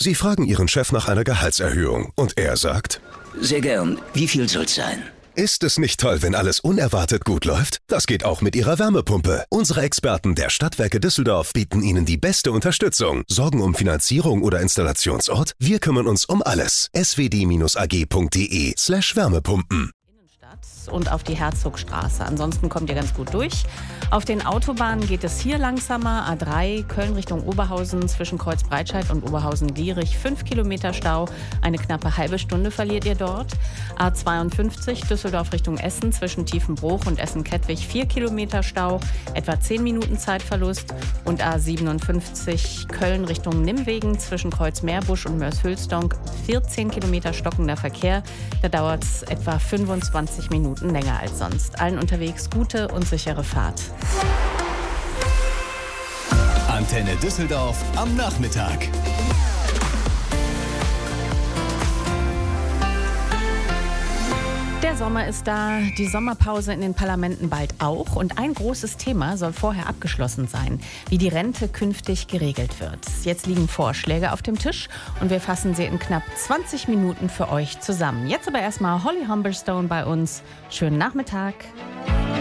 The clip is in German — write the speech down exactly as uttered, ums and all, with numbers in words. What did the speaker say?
Sie fragen Ihren Chef nach einer Gehaltserhöhung und er sagt: Sehr gern. Wie viel soll's sein? Ist es nicht toll, wenn alles unerwartet gut läuft? Das geht auch mit Ihrer Wärmepumpe. Unsere Experten der Stadtwerke Düsseldorf bieten Ihnen die beste Unterstützung. Sorgen um Finanzierung oder Installationsort? Wir kümmern uns um alles. s w d dash a g punkt d e slash Wärmepumpen. Und auf die Herzogstraße. Ansonsten kommt ihr ganz gut durch. Auf den Autobahnen geht es hier langsamer. A drei Köln Richtung Oberhausen zwischen Kreuzbreitscheid und Oberhausen-Lierich fünf Kilometer Stau. Eine knappe halbe Stunde verliert ihr dort. A zweiundfünfzig Düsseldorf Richtung Essen zwischen Tiefenbruch und Essen-Kettwig vier Kilometer Stau. Etwa zehn Minuten Zeitverlust. Und A siebenundfünfzig Köln Richtung Nimwegen zwischen Kreuzmeerbusch und Mörs-Hülsdonk vierzehn Kilometer stockender Verkehr. Da dauert es etwa fünfundzwanzig Minuten länger als sonst. Allen unterwegs gute und sichere Fahrt. Antenne Düsseldorf am Nachmittag. Der Sommer ist da, die Sommerpause in den Parlamenten bald auch. Und ein großes Thema soll vorher abgeschlossen sein, wie die Rente künftig geregelt wird. Jetzt liegen Vorschläge auf dem Tisch und wir fassen sie in knapp zwanzig Minuten für euch zusammen. Jetzt aber erstmal Holly Humberstone bei uns. Schönen Nachmittag.